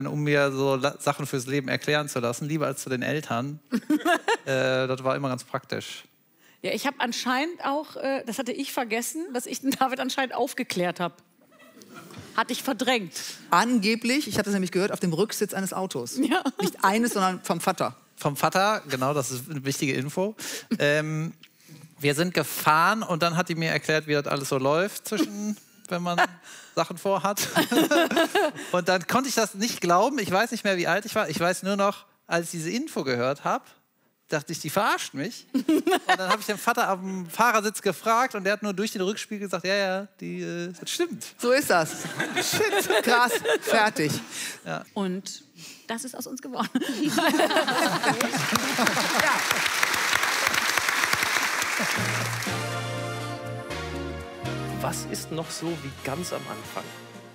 um mir so Sachen fürs Leben erklären zu lassen, lieber als zu den Eltern. Das war immer ganz praktisch. Ja, ich habe anscheinend auch, das hatte ich vergessen, dass ich den David anscheinend aufgeklärt habe. Hatte ich verdrängt. Angeblich, ich habe das nämlich gehört, auf dem Rücksitz eines Autos. Ja. Nicht eines, sondern vom Vater. Vom Vater, genau, das ist eine wichtige Info. Wir sind gefahren und dann hat die mir erklärt, wie das alles so läuft zwischen, wenn man Sachen vorhat. Und dann konnte ich das nicht glauben. Ich weiß nicht mehr, wie alt ich war. Ich weiß nur noch, als ich diese Info gehört habe, dachte ich, die verarscht mich. Und dann habe ich den Vater am Fahrersitz gefragt und der hat nur durch den Rückspiegel gesagt, ja, das stimmt. So ist das. Shit, krass, fertig. Ja. Und das ist aus uns geworden. Was ist noch so wie ganz am Anfang?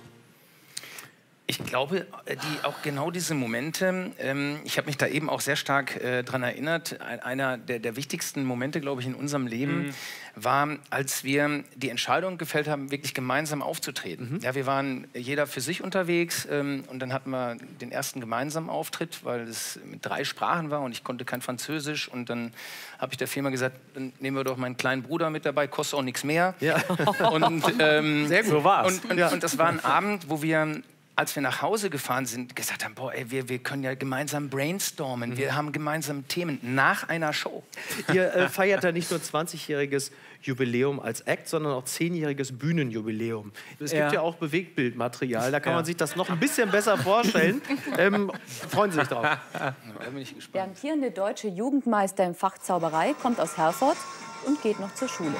Ich glaube, auch genau diese Momente, ich habe mich da eben auch sehr stark dran erinnert, einer der wichtigsten Momente, glaube ich, in unserem Leben war, als wir die Entscheidung gefällt haben, wirklich gemeinsam aufzutreten. Ja, wir waren jeder für sich unterwegs und dann hatten wir den ersten gemeinsamen Auftritt, weil es mit 3 Sprachen war und ich konnte kein Französisch und dann habe ich der Firma gesagt, dann nehmen wir doch meinen kleinen Bruder mit dabei, kostet auch nichts mehr. Ja. Und, sehr gut. So war's. Und das war ein Abend, wo wir, als wir nach Hause gefahren sind, gesagt haben, boah, ey, wir können ja gemeinsam brainstormen, wir haben gemeinsam Themen nach einer Show. Ihr feiert da nicht nur 20-jähriges Jubiläum als Act, sondern auch 10-jähriges Bühnenjubiläum. Es gibt ja auch Bewegtbildmaterial, da kann man sich das noch ein bisschen besser vorstellen. Freuen Sie sich drauf. Da bin ich gespannt. Der amtierende deutsche Jugendmeister im Fach Zauberei kommt aus Herford und geht noch zur Schule.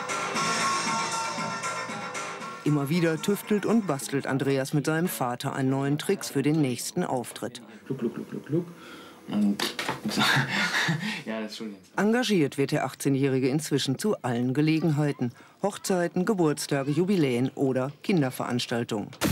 Immer wieder tüftelt und bastelt Andreas mit seinem Vater an neuen Tricks für den nächsten Auftritt. Gluck, gluck, gluck, gluck, gluck. Und ja, das ist schon jetzt. Engagiert wird der 18-Jährige inzwischen zu allen Gelegenheiten. Hochzeiten, Geburtstage, Jubiläen oder Kinderveranstaltungen.